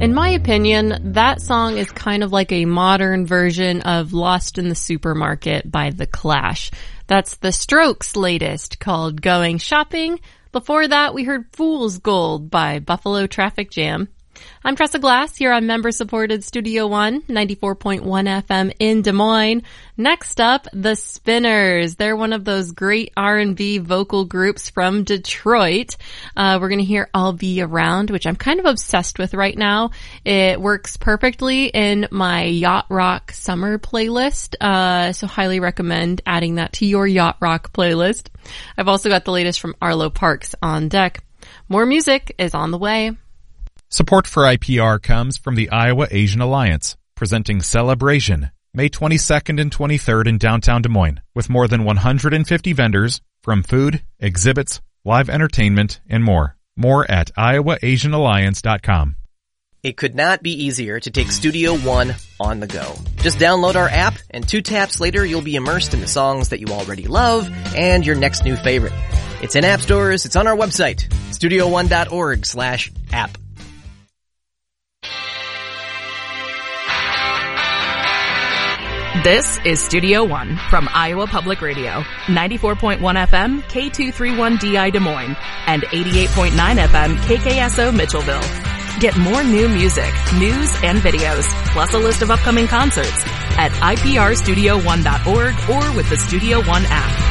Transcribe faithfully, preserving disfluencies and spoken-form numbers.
In my opinion, that song is kind of like a modern version of Lost in the Supermarket by The Clash. That's the Strokes' latest, called Going Shopping. Before that, we heard Fool's Gold by Buffalo Traffic Jam. I'm Tressa Glass here on member-supported Studio One, ninety-four point one F M in Des Moines. Next up, The Spinners. They're one of those great R and B vocal groups from Detroit. Uh, we're going to hear I'll Be Around, which I'm kind of obsessed with right now. It works perfectly in my Yacht Rock summer playlist, uh, so highly recommend adding that to your Yacht Rock playlist. I've also got the latest from Arlo Parks on deck. More music is on the way. Support for I P R comes from the Iowa Asian Alliance, presenting Celebration, May twenty-second and twenty-third in downtown Des Moines, with more than one hundred fifty vendors from food, exhibits, live entertainment, and more. More at iowa asian alliance dot com. It could not be easier to take Studio One on the go. Just download our app, and two taps later you'll be immersed in the songs that you already love and your next new favorite. It's in app stores, it's on our website, studio one dot org slash app. This is Studio One from Iowa Public Radio, ninety-four point one F M, K two thirty-one D I Des Moines, and eighty-eight point nine F M, K K S O Mitchellville. Get more new music, news, and videos, plus a list of upcoming concerts at I P R studio one dot org or with the Studio One app.